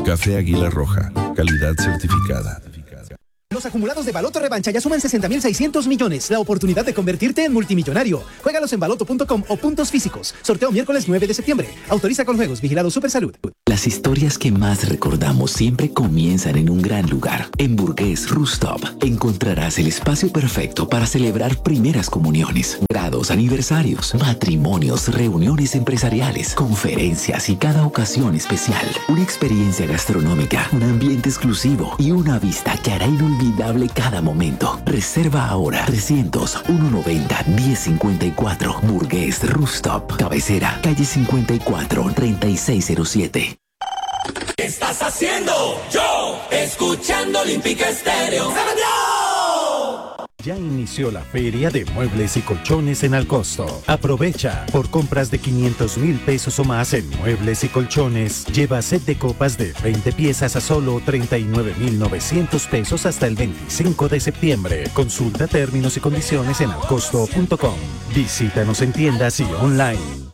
Café Águila Roja, calidad certificada. Los acumulados de Baloto Revancha ya suman 60.600 millones. La oportunidad de convertirte en multimillonario. Juégalos en baloto.com o puntos físicos. Sorteo miércoles 9 de septiembre. Autoriza con juegos. Vigilado Supersalud. Las historias que más recordamos siempre comienzan en un gran lugar. En Burgués Rooftop encontrarás el espacio perfecto para celebrar primeras comuniones, grados, aniversarios, matrimonios, reuniones empresariales, conferencias y cada ocasión especial. Una experiencia gastronómica, un ambiente exclusivo y una vista que hará inolvidable cada momento. Reserva ahora 300-190-1054. Burgués Rooftop. Cabecera, calle 54, 3607. ¿Qué estás haciendo? Yo, escuchando Olímpica Estéreo. Ya inició la feria de muebles y colchones en Alcosto. Aprovecha. Por compras de 500,000 pesos o más en muebles y colchones, lleva set de copas de 20 piezas a solo 39,900 pesos hasta el 25 de septiembre. Consulta términos y condiciones en alcosto.com. Visítanos en tiendas y online.